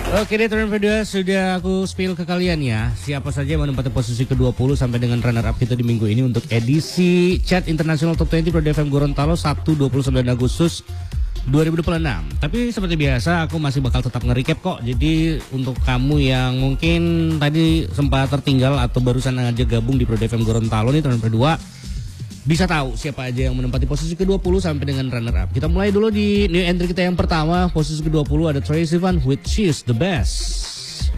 Oke deh, turn kedua sudah aku spill ke kalian ya. Siapa saja yang menempati posisi ke-20 sampai dengan runner up kita di minggu ini untuk edisi Chat International Top 20 Pro DFM Gorontalo Sabtu 29 Agustus 2026. Tapi seperti biasa aku masih bakal tetap nge-recap kok. Jadi untuk kamu yang mungkin tadi sempat tertinggal atau barusan aja gabung di Pro DFM Gorontalo nih turn kedua, bisa tahu siapa aja yang menempati posisi ke-20 sampai dengan runner up. Kita mulai dulu di new entry kita yang pertama, posisi ke-20 ada Troye Sivan with She's the Best.